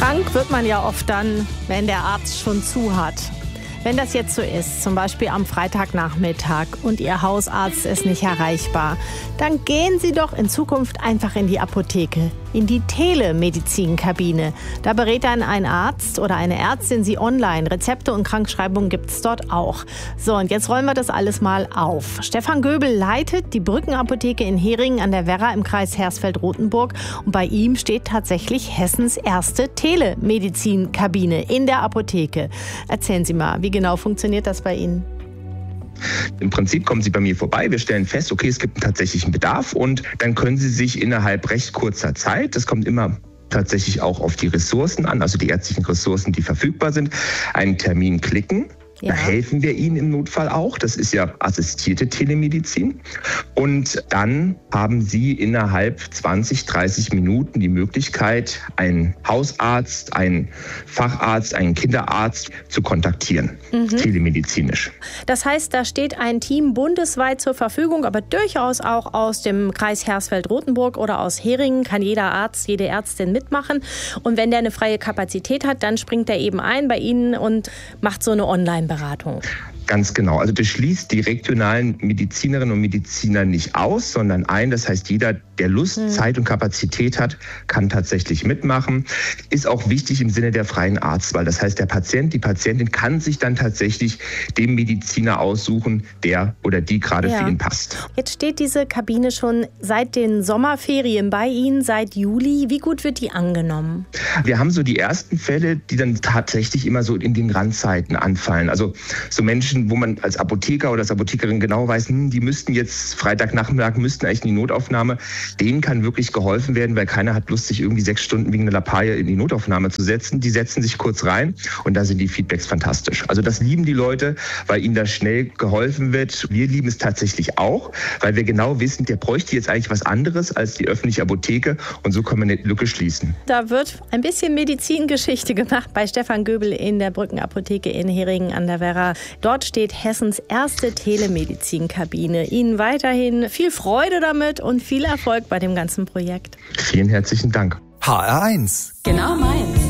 Krank wird man ja oft dann, wenn der Arzt schon zu hat. Wenn das jetzt so ist, zum Beispiel am Freitagnachmittag und Ihr Hausarzt ist nicht erreichbar, dann gehen Sie doch in Zukunft einfach in die Apotheke, in die Telemedizinkabine. Da berät dann ein Arzt oder eine Ärztin Sie online. Rezepte und Krankschreibungen gibt es dort auch. So, und jetzt rollen wir das alles mal auf. Stefan Göbel leitet die Brückenapotheke in Heringen an der Werra im Kreis Hersfeld-Rotenburg. Und bei ihm steht tatsächlich Hessens erste Telemedizinkabine in der Apotheke. Erzählen Sie mal, wie genau funktioniert das bei Ihnen? Im Prinzip kommen Sie bei mir vorbei, wir stellen fest, okay, es gibt einen tatsächlichen Bedarf und dann können Sie sich innerhalb recht kurzer Zeit, das kommt immer tatsächlich auch auf die Ressourcen an, also die ärztlichen Ressourcen, die verfügbar sind, einen Termin klicken. Ja. Da helfen wir Ihnen im Notfall auch. Das ist ja assistierte Telemedizin. Und dann haben Sie innerhalb 20, 30 Minuten die Möglichkeit, einen Hausarzt, einen Facharzt, einen Kinderarzt zu kontaktieren, telemedizinisch. Das heißt, da steht ein Team bundesweit zur Verfügung, aber durchaus auch aus dem Kreis Hersfeld-Rotenburg oder aus Heringen kann jeder Arzt, jede Ärztin mitmachen. Und wenn der eine freie Kapazität hat, dann springt er eben ein bei Ihnen und macht so eine Online-Beratung. Ganz genau. Also das schließt die regionalen Medizinerinnen und Mediziner nicht aus, sondern ein. Das heißt, jeder, der Lust, Zeit und Kapazität hat, kann tatsächlich mitmachen. Ist auch wichtig im Sinne der freien Arztwahl. Das heißt, der Patient, die Patientin kann sich dann tatsächlich den Mediziner aussuchen, der oder die gerade für ihn passt. Jetzt steht diese Kabine schon seit den Sommerferien bei Ihnen, seit Juli. Wie gut wird die angenommen? Wir haben so die ersten Fälle, die dann tatsächlich immer so in den Randzeiten anfallen. Also so Menschen, wo man als Apotheker oder als Apothekerin genau weiß, die müssten jetzt Freitagnachmittag, müssten eigentlich in die Notaufnahme. Denen kann wirklich geholfen werden, weil keiner hat Lust, sich irgendwie 6 Stunden wegen einer Lappalie in die Notaufnahme zu setzen. Die setzen sich kurz rein und da sind die Feedbacks fantastisch. Also das lieben die Leute, weil ihnen da schnell geholfen wird. Wir lieben es tatsächlich auch, weil wir genau wissen, der bräuchte jetzt eigentlich was anderes als die öffentliche Apotheke und so können wir eine Lücke schließen. Da wird ein bisschen Medizingeschichte gemacht bei Stefan Göbel in der Brückenapotheke in Heringen an der Werra. Dort steht Hessens erste Telemedizinkabine. Ihnen weiterhin viel Freude damit und viel Erfolg bei dem ganzen Projekt. Vielen herzlichen Dank. HR1. Genau meins.